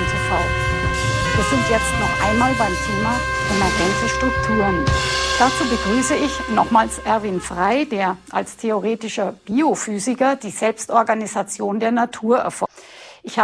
TV. Wir sind jetzt noch einmal beim Thema emergente Strukturen. Dazu begrüße ich nochmals Erwin Frey, der als theoretischer Biophysiker die Selbstorganisation der Natur erforscht.